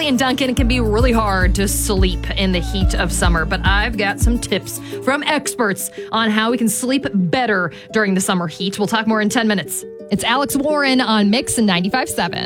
and Duncan, it can be really hard to sleep in the heat of summer, but I've got some tips from experts on how we can sleep better during the summer heat. We'll talk more in 10 minutes. It's Alex Warren on Mix and 95.7.